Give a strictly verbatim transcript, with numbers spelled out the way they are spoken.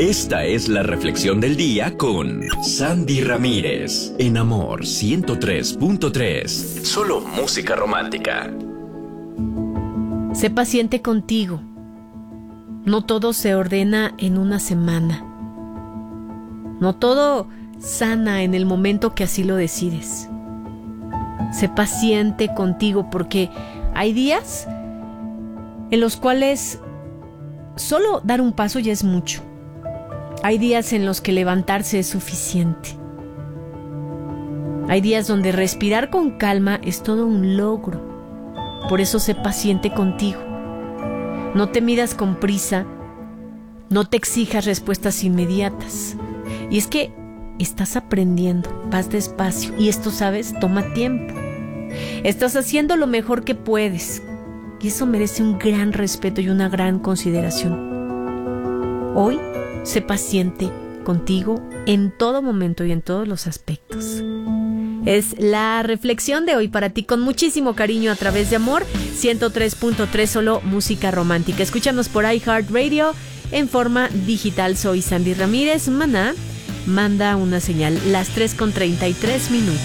Esta es la reflexión del día con Sandy Ramírez, en Amor ciento tres punto tres. Solo música romántica. Sé paciente contigo. No todo se ordena en una semana. No todo sana en el momento que así lo decides. Sé paciente contigo porque hay días en los cuales solo dar un paso ya es mucho. Hay días en los que levantarse es suficiente. Hay días donde respirar con calma es todo un logro. Por eso sé paciente contigo. No te midas con prisa. No te exijas respuestas inmediatas. Y es que estás aprendiendo, vas despacio. Y esto, ¿sabes? Toma tiempo. Estás haciendo lo mejor que puedes. Y eso merece un gran respeto y una gran consideración. Hoy, sé paciente contigo en todo momento y en todos los aspectos. Es la reflexión de hoy para ti con muchísimo cariño a través de Amor ciento tres punto tres, solo música romántica. Escúchanos por iHeartRadio en forma digital. Soy Sandy Ramírez. Maná manda una señal, las tres con treinta y tres minutos.